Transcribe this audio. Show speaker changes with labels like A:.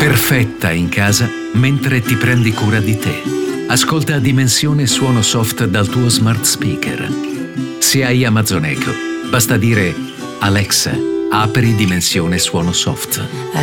A: Perfetta in casa mentre ti prendi cura di te. Ascolta Dimensione Suono Soft dal tuo smart speaker. Se hai Amazon Echo, basta dire: Alexa, apri Dimensione Suono Soft.